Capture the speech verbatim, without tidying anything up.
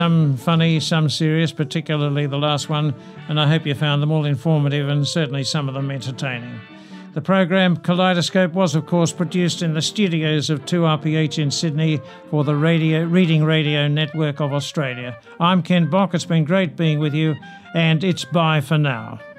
Some funny, some serious, particularly the last one, and I hope you found them all informative and certainly some of them entertaining. The program Kaleidoscope was, of course, produced in the studios of two R P H in Sydney for the Radio Reading Radio Network of Australia. I'm Ken Bock. It's been great being with you, and it's bye for now.